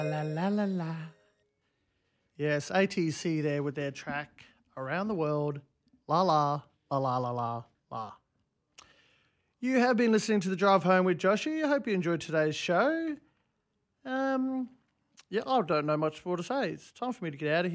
La la la la. Yes, ATC there with their track Around the World. La la, la la la la la. You have been listening to The Drive Home with Joshy. I hope you enjoyed today's show. I don't know much more to say. It's time for me to get out of here.